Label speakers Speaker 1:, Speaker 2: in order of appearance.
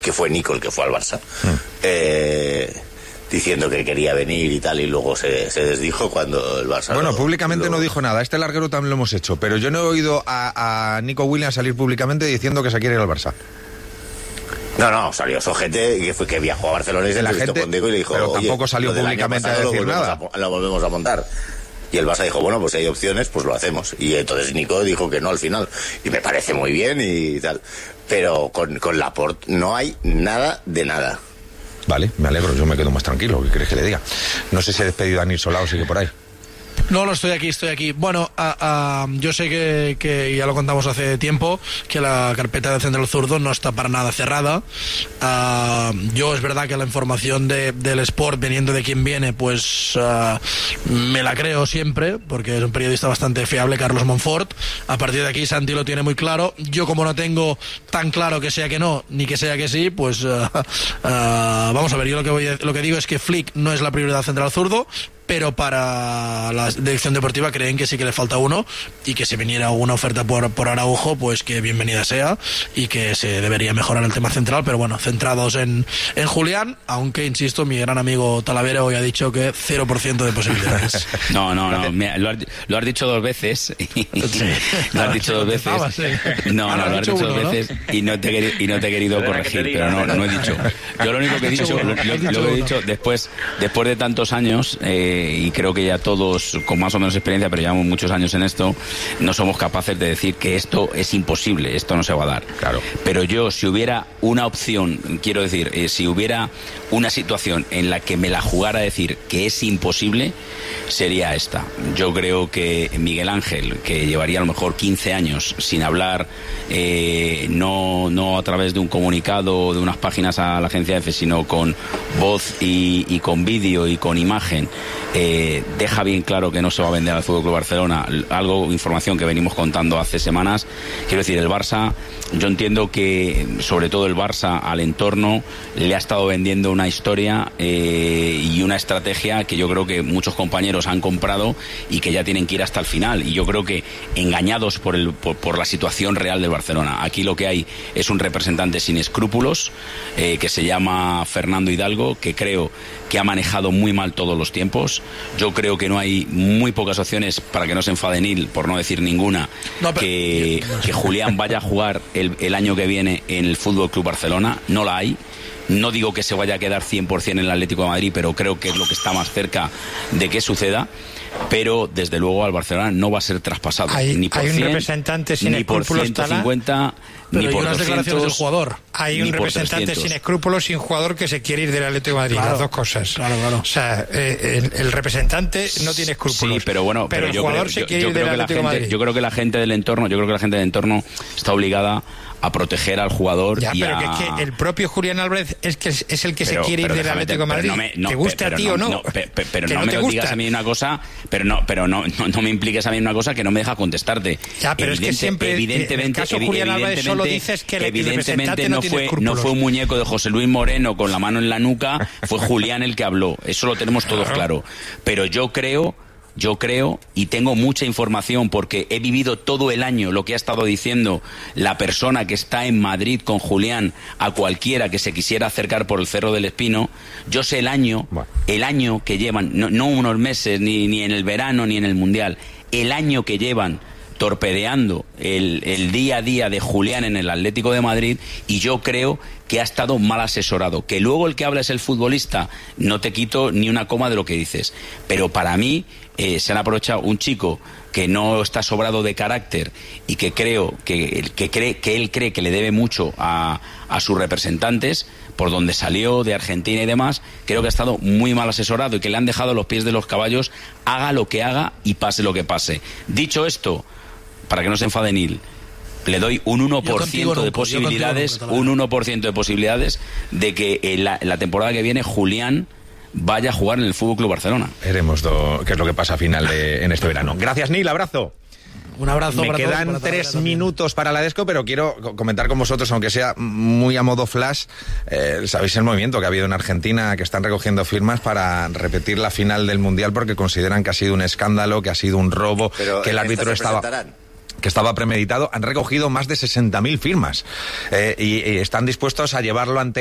Speaker 1: que fue Nico el que fue al Barça, diciendo que quería venir y tal, y luego se desdijo cuando el Barça...
Speaker 2: Bueno, públicamente no dijo nada. Este larguero también lo hemos hecho, pero yo no he oído a Nico Williams salir públicamente diciendo que se quiere ir al Barça.
Speaker 1: No, salió Sojete, que viajó a Barcelona y se entrevistó con Deco y le dijo...
Speaker 2: Pero tampoco salió públicamente a decir nada.
Speaker 1: Lo volvemos a montar. Y el Barça dijo, bueno, pues si hay opciones, pues lo hacemos. Y entonces Nico dijo que no al final. Y me parece muy bien y tal. Pero con Laporte no hay nada de nada.
Speaker 2: Vale, me alegro, yo me quedo más tranquilo. ¿Qué querés que le diga? No sé si he despedido a Nil Solá o sigue por ahí.
Speaker 3: No, estoy aquí. Bueno, yo sé que ya lo contamos hace tiempo, que la carpeta de Central Zurdo no está para nada cerrada. Yo es verdad que la información del Sport, viniendo de quien viene, pues me la creo siempre, porque es un periodista bastante fiable, Carlos Monfort. A partir de aquí Santi lo tiene muy claro. Yo, como no tengo tan claro que sea que no, ni que sea que sí, pues vamos a ver, yo lo que digo es que Flick no es la prioridad Central Zurdo, pero para la dirección deportiva creen que sí que le falta uno, y que si viniera una oferta por Araujo, pues que bienvenida sea, y que se debería mejorar el tema central. Pero bueno, centrados en Julián, aunque insisto, mi gran amigo Talavera hoy ha dicho que 0% de posibilidades.
Speaker 4: No, mira, lo has dicho dos veces. Lo has dicho dos veces. No, lo has dicho dos veces, ¿no? y no te he querido corregir, pero no he dicho. Yo lo único que he dicho, lo he dicho después de tantos años, y creo que ya todos con más o menos experiencia, pero llevamos muchos años en esto, no somos capaces de decir que esto es imposible, esto no se va a dar.
Speaker 2: Claro.
Speaker 4: Pero yo, si hubiera una opción, quiero decir, si hubiera una situación en la que me la jugara a decir que es imposible, sería esta. Yo creo que Miguel Ángel, que llevaría a lo mejor 15 años sin hablar, no a través de un comunicado o de unas páginas a la agencia EFE, sino con voz y con vídeo y con imagen, deja bien claro que no se va a vender al FC Barcelona, información que venimos contando hace semanas. Quiero decir, el Barça, yo entiendo que sobre todo el Barça al entorno le ha estado vendiendo una historia y una estrategia que yo creo que muchos compañeros han comprado y que ya tienen que ir hasta el final, y yo creo que engañados por la situación real del Barcelona. Aquí lo que hay es un representante sin escrúpulos, que se llama Fernando Hidalgo, que creo que ha manejado muy mal todos los tiempos. Yo creo que no hay muy pocas opciones, para que no se enfade Nil, por no decir ninguna, que Julián vaya a jugar el año que viene en el Fútbol Club Barcelona. No la hay. No digo que se vaya a quedar 100% en el Atlético de Madrid, pero creo que es lo que está más cerca de que suceda. Pero desde luego al Barcelona no va a ser traspasado.
Speaker 5: Hay
Speaker 4: por 100,
Speaker 5: un representante sin escrúpulos,
Speaker 4: ni por 150,
Speaker 3: pero
Speaker 4: ni por 200
Speaker 3: declaraciones del jugador.
Speaker 5: Hay un representante sin escrúpulos y un jugador que se quiere ir del Atlético de Madrid. Claro, las dos cosas.
Speaker 3: Claro.
Speaker 5: O sea, el representante no tiene escrúpulos.
Speaker 4: Sí, pero bueno,
Speaker 5: pero el jugador se quiere ir del Atlético de Madrid.
Speaker 4: Yo creo que la gente del entorno está obligada a proteger al jugador.
Speaker 5: Ya, pero que es que el propio Julián Álvarez es el que se quiere ir del Atlético de Madrid. ¿Te guste a ti o no?
Speaker 4: Pero no me digas a mí una cosa, pero no me impliques a mí una cosa que no me deja contestarte.
Speaker 5: Ya, pero es que siempre,
Speaker 4: evidentemente,
Speaker 5: en el caso Julián Álvarez solo dices que el representante no
Speaker 4: fue un muñeco de José Luis Moreno con la mano en la nuca, fue Julián el que habló. Eso lo tenemos todos claro. Pero yo creo, y tengo mucha información porque he vivido todo el año lo que ha estado diciendo la persona que está en Madrid con Julián a cualquiera que se quisiera acercar por el Cerro del Espino. Yo sé el año que llevan, no unos meses, ni en el verano ni en el Mundial, el año que llevan torpedeando el día a día de Julián en el Atlético de Madrid, y yo creo que ha estado mal asesorado. Que luego el que habla es el futbolista, no te quito ni una coma de lo que dices, pero para mí se han aprovechado un chico que no está sobrado de carácter y que creo que él cree que le debe mucho a sus representantes, por donde salió, de Argentina y demás. Creo que ha estado muy mal asesorado y que le han dejado los pies de los caballos, haga lo que haga y pase lo que pase. Dicho esto, para que no se enfade Nil, le doy un 1% de posibilidades, un 1% de posibilidades de que la temporada que viene Julián vaya a jugar en el Fútbol Club Barcelona.
Speaker 2: Veremos qué es lo que pasa a final en este verano. Gracias, Nil, abrazo.
Speaker 3: Un abrazo.
Speaker 2: Me quedan 3 minutos para la Desco, pero quiero comentar con vosotros, aunque sea muy a modo flash, sabéis el movimiento que ha habido en Argentina, que están recogiendo firmas para repetir la final del Mundial porque consideran que ha sido un escándalo, que ha sido un robo, que el árbitro estaba... que estaba premeditado, han recogido más de 60.000 firmas y están dispuestos a llevarlo ante